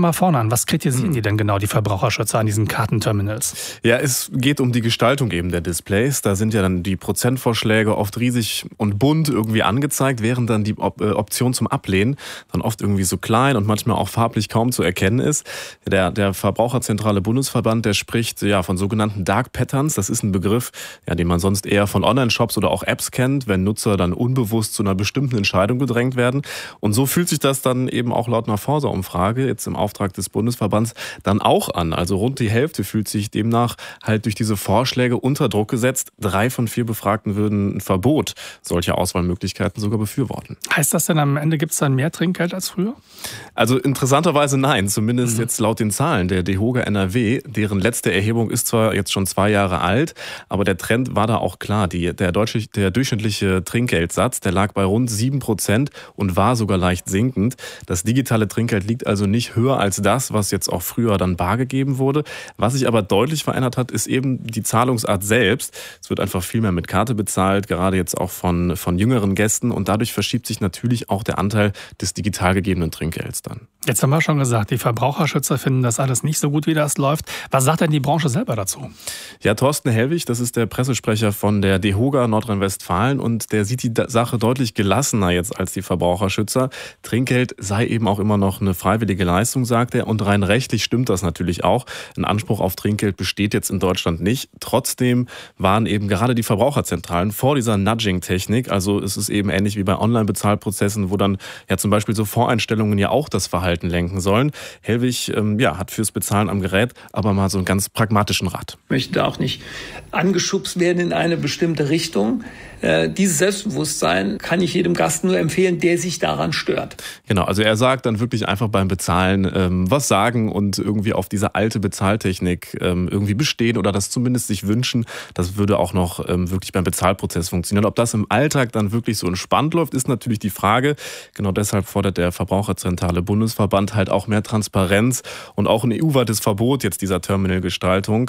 mal vorne an. Was kritisieren die denn genau, die Verbraucherschützer an diesen Kartenterminals? Ja, es geht um die Gestaltung eben der Displays. Da sind ja dann die Prozentvorschläge oft riesig und bunt irgendwie angezeigt, während dann die Option zum Ablehnen dann oft irgendwie so klein und manchmal auch farblich kaum zu erkennen ist. Der Verbraucherzentrale Bundesverband, der spricht ja von sogenannten Dark Patterns. Das ist ein Begriff, ja, den man sonst eher von Online-Shops oder auch Apps kennt, wenn Nutzer dann unbewusst zu einer bestimmten Entscheidung gedrängt werden. Und so fühlt sich das dann eben auch laut einer Forsa-Umfrage jetzt im Auftrag des Bundesverbands dann auch an. Also rund die Hälfte fühlt sich demnach halt durch diese Vorschläge unter Druck gesetzt. 3 von 4 Befragten würden ein Verbot solcher Auswahlmöglichkeiten sogar befürworten. Heißt das denn, am Ende gibt es dann mehr Trinkgeld als früher? Also interessanterweise nein, zumindest jetzt laut den Zahlen der DEHOGA NRW. Deren letzte Erhebung ist zwar jetzt schon 2 Jahre alt, aber der Trend war da auch klar. Der durchschnittliche Trinkgeldsatz, der lag bei rund 7% und war sogar leicht sinkend. Das digitale Trinkgeld liegt also nicht höher als das, was jetzt auch früher dann bar gegeben wurde. Was sich aber deutlich verändert hat, ist eben die Zahlungsart selbst. Es wird einfach viel mehr mit Karte bezahlt, gerade jetzt auch von jüngeren Gästen. Und dadurch verschiebt sich natürlich auch der Anteil des digital gegebenen Trinkgelds dann. Jetzt haben wir schon gesagt, die Verbraucherschützer finden das alles nicht so gut, wie das läuft. Was sagt denn die Branche selber dazu? Ja, Thorsten Hellwig, das ist der Pressesprecher von der DEHOGA Nordrhein-Westfalen und der sieht die Sache deutlich gelassener jetzt als die Verbraucherschützer. Trinkgeld sei eben auch immer noch eine freiwillige Leistung, sagt er, und rein rechtlich stimmt das natürlich auch. Ein Anspruch auf Trinkgeld besteht jetzt in Deutschland nicht. Trotzdem waren eben gerade die Verbraucherzentralen vor dieser Nudging-Technik, also es ist eben ähnlich wie bei Online-Bezahlprozessen, wo dann ja zum Beispiel so Voreinstellungen ja auch das Verhalten lenken sollen. Hellwig hat fürs Bezahlen am Gerät aber mal so einen ganz pragmatischen Rat. Ich möchte da auch nicht angeschubst werden in eine bestimmte Richtung. Dieses Selbstbewusstsein kann ich jedem Gast nur empfehlen, der sich daran stört. Genau, also er sagt dann wirklich einfach beim Bezahlen was sagen und irgendwie auf diese alte Bezahltechnik irgendwie bestehen oder das zumindest sich wünschen. Das würde auch noch wirklich beim Bezahlprozess funktionieren. Ob das im Alltag dann wirklich so entspannt läuft, ist natürlich die Frage. Genau deshalb fordert der Verbraucherzentrale Bundesverband halt auch mehr Transparenz und auch ein EU-weites Verbot jetzt dieser Terminalgestaltung.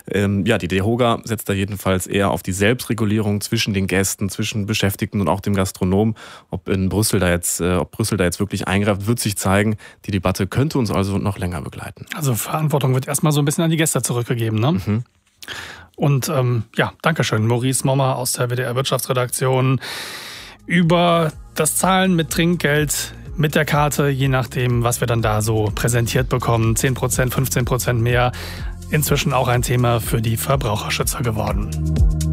Die DEHOGA setzt da jedenfalls eher auf die Selbstregulierung zwischen den Gästen, zwischen Beschäftigten und auch dem Gastronom. Ob Brüssel da jetzt wirklich eingreift, wird sich zeigen. Die Debatte könnte uns also noch länger begleiten. Also Verantwortung wird erstmal so ein bisschen an die Gäste zurückgegeben, ne? Mhm. Und Dankeschön, Maurice Mommer aus der WDR Wirtschaftsredaktion über das Zahlen mit Trinkgeld mit der Karte, je nachdem, was wir dann da so präsentiert bekommen. 10%, 15% mehr. Inzwischen auch ein Thema für die Verbraucherschützer geworden.